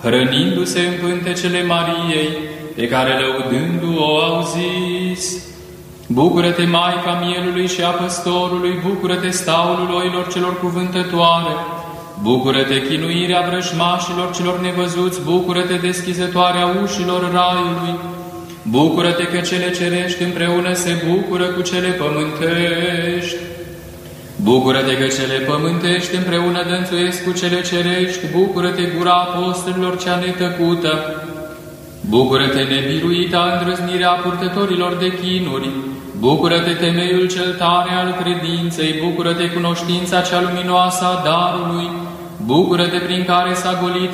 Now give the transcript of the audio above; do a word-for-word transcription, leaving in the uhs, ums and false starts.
hrănindu-se în pântecele Mariei, pe care lăudându-o au zis: Bucură-te, Maica Mielului și a Păstorului, bucură-te, staulul oilor celor cuvântătoare, bucură-te, chinuirea vrăjmașilor celor nevăzuți, bucură-te, deschizătoarea ușilor raiului, bucură-te că cele cerești împreună se bucură cu cele pământești. Bucură-te că cele pământești împreună dănțuiesc cu cele cerești, bucură-te, gura apostolilor cea netăcută, bucură-te, nebiruita îndrăznirea purtătorilor de chinuri, bucură-te, temeiul cel tare al credinței, bucură-te, cunoștința cea luminoasă a darului, bucură-te, prin care s-a golit